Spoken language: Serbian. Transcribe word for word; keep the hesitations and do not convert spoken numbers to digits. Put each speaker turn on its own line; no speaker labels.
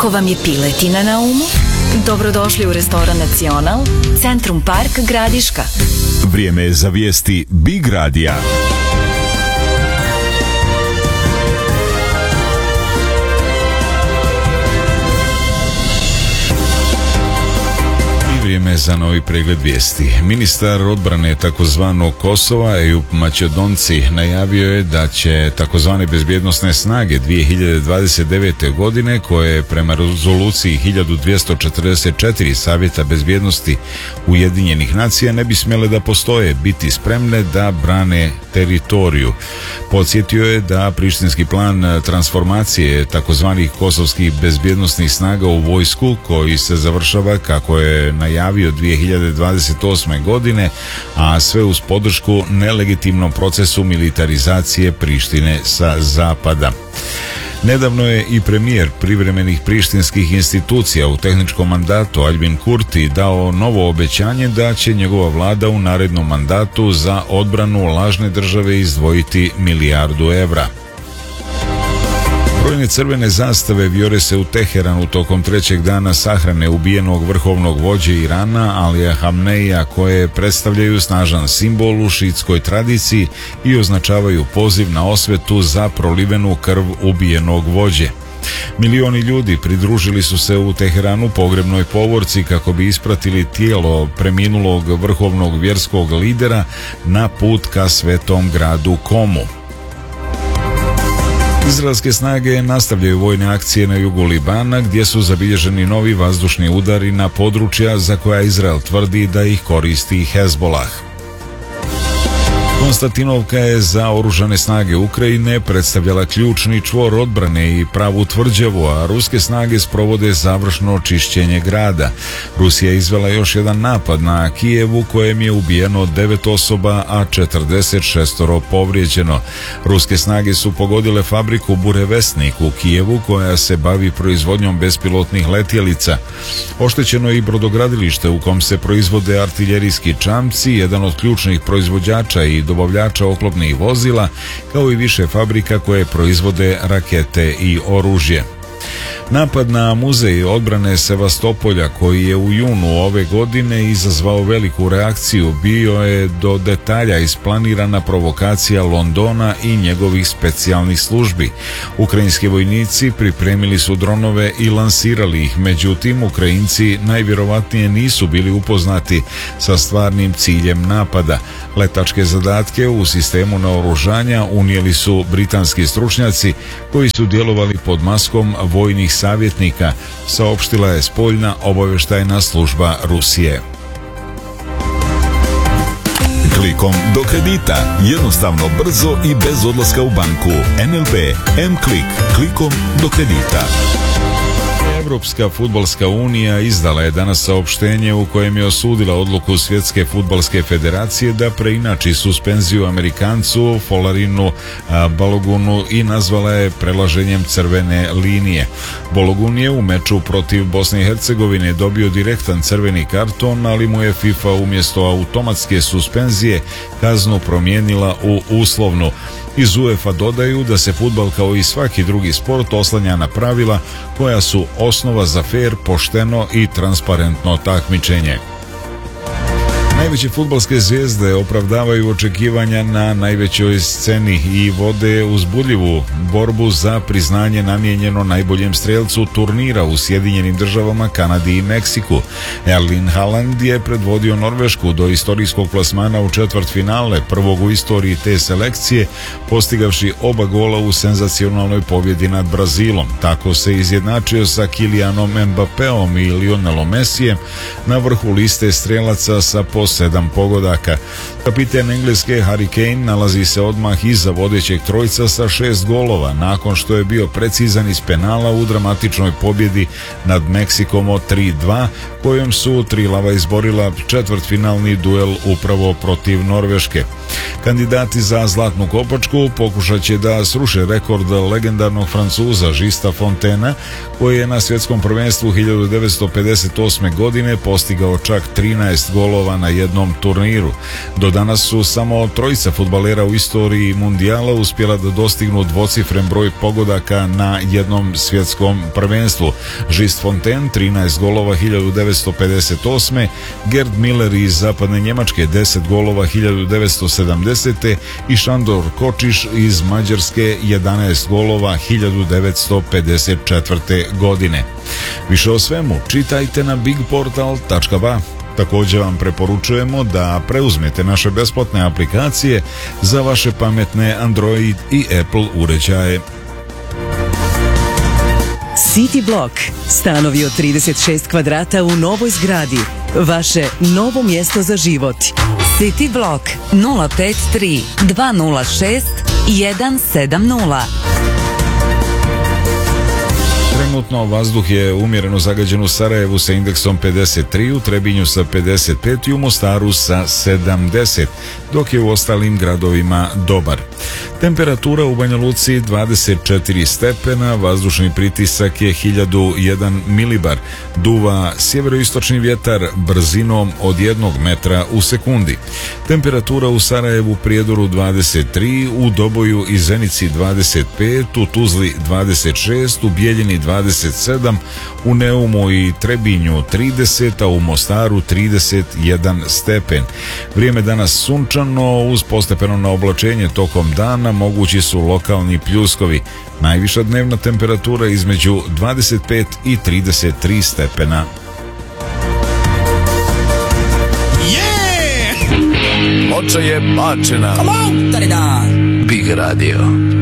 Ako vam je piletina na umu, dobrodošli u restoran Nacional, Centrum Park Gradiška.
Vrijeme je za vijesti Big Radija. Vrijeme za novi pregled vijesti. Ministar odbrane takozvanog Kosova Ejup Mačedonci najavio je da će takozvane bezbjednosne snage dvije hiljade dvadeset devete. godine, koje prema rezoluciji hiljadu dvjesto četrdeset četiri Savjeta bezbjednosti Ujedinjenih nacija ne bi smjele da postoje, biti spremne da brane teritoriju. Podsjetio je da prištinski plan transformacije takozvanih kosovskih bezbjednosnih snaga u vojsku, koji se završava kako je najavio dvije hiljade dvadeset osme. godine, a sve uz podršku nelegitimnom procesu militarizacije Prištine sa zapada. Nedavno je i premijer privremenih prištinskih institucija u tehničkom mandatu Aljbin Kurti dao novo obećanje da će njegova vlada u narednom mandatu za odbranu lažne države izdvojiti milijardu evra. Brojne crvene zastave vijore se u Teheranu tokom trećeg dana sahrane ubijenog vrhovnog vođe Irana Alija Hamneija, koje predstavljaju snažan simbol u šiitskoj tradiciji i označavaju poziv na osvetu za prolivenu krv ubijenog vođe. Milioni ljudi pridružili su se u Teheranu pogrebnoj povorci kako bi ispratili tijelo preminulog vrhovnog vjerskog lidera na put ka svetom gradu Komu. Izraelske snage nastavljaju vojne akcije na jugu Libana, gdje su zabilježeni novi vazdušni udari na područja za koja Izrael tvrdi da ih koristi Hezbolah. Konstantinovka je za oružane snage Ukrajine predstavljala ključni čvor odbrane i pravu tvrđavu, a ruske snage sprovode završno čišćenje grada. Rusija je izvela još jedan napad na Kijevu, kojem je ubijeno devet osoba, a četrdeset šest povrijeđeno. Ruske snage su pogodile fabriku Burevestnik u Kijevu, koja se bavi proizvodnjom bespilotnih letjelica. Oštećeno je i brodogradilište u kom se proizvode artiljerijski čamci, jedan od ključnih proizvođača i dobavljača oklopnih vozila, kao i više fabrika koje proizvode rakete i oružje. Napad na muzej odbrane Sevastopolja, koji je u junu ove godine izazvao veliku reakciju, bio je do detalja isplanirana provokacija Londona i njegovih specijalnih službi. Ukrajinski vojnici pripremili su dronove i lansirali ih, međutim Ukrajinci najvjerovatnije nisu bili upoznati sa stvarnim ciljem napada. Letačke zadatke u sistemu naoružanja unijeli su britanski stručnjaci koji su djelovali pod maskom vojnih savjetnika, saopštila je spoljna obavještajna služba Rusije. Klikom do kredita. Jednostavno, brzo i bez odlaska u banku. N L B M-Klik. Klikom do kredita. Europska fudbalska unija izdala je danas saopštenje u kojem je osudila odluku Svjetske fudbalske federacije da preinači suspenziju Amerikancu Folarinu Balogunu i nazvala je prelaženjem crvene linije. Balogun je u meču protiv Bosne i Hercegovine dobio direktan crveni karton, ali mu je FIFA umjesto automatske suspenzije kaznu promijenila u uslovnu. Iz UEFA dodaju da se fudbal kao i svaki drugi sport oslanja na pravila koja su osnova za fer, pošteno i transparentno takmičenje. Najveće fudbalske zvijezde opravdavaju očekivanja na najvećoj sceni i vode uzbudljivu borbu za priznanje namijenjeno najboljem strelcu turnira u Sjedinjenim državama, Kanadi i Meksiku. Erling Haaland je predvodio Norvešku do istorijskog plasmana u četvrtfinale, prvog u istoriji te selekcije, postigavši oba gola u senzacionalnoj pobjedi nad Brazilom. Tako se izjednačio sa Kilijanom Mbapeom i Lionelom Messijem na vrhu liste strelaca sa po sedam pogodaka. Kapiten Engleske Harry Kane nalazi se odmah iza vodećeg trojca sa šest golova, nakon što je bio precizan iz penala u dramatičnoj pobjedi nad Meksikom od tri dva, kojom su Trilava izborila četvrtfinalni duel upravo protiv Norveške. Kandidati za zlatnu kopačku pokušat će da sruše rekord legendarnog Francuza Žista Fontena, koji je na svjetskom prvenstvu hiljadu devetsto pedeset osme. godine postigao čak trinaest golova na jednom turniru. Do danas su samo trojica fudbalera u istoriji mundijala uspjela da dostignu dvocifren broj pogodaka na jednom svjetskom prvenstvu. Just Fontaine, trinaest golova hiljadu devetsto pedeset osme, Gerd Miller iz zapadne Njemačke, deset golova hiljadu devetsto sedamdesete i Šandor Kočiš iz Mađarske, jedanaest golova hiljadu devetsto pedeset četvrte. godine. Više o svemu čitajte na bigportal tačka ba. Također vam preporučujemo da preuzmete naše besplatne aplikacije za vaše pametne Android i Apple uređaje.
City Block. Stanovi od trideset šest kvadrata u novoj zgradi. Vaše novo mjesto za život.
City Block nula pet tri dva nula šest jedan sedam nula.
Trenutno vazduh je umjereno zagađen u Sarajevu sa indeksom pedeset tri, u Trebinju sa pedeset pet i u Mostaru sa sedamdeset, dok je u ostalim gradovima dobar. Temperatura u Banja Luci dvadeset četiri stepena, vazdušni pritisak je hiljadu jedan milibar, duva sjeveroistočni vjetar brzinom od jednog metra u sekundi. Temperatura u Sarajevu, Prijedoru dvadeset tri, u Doboju i Zenici dvadeset pet, u Tuzli dvadeset šest, u Bijeljini dvadeset sedam, u Neumu i Trebinju trideset, a u Mostaru trideset jedan stepen. Vrijeme danas sunčano uz postepeno oblačenje tokom dana, mogući su lokalni pljuskovi. Najviša dnevna temperatura između dvadeset pet i trideset tri stepena.
Moća je bačena. Big Radio.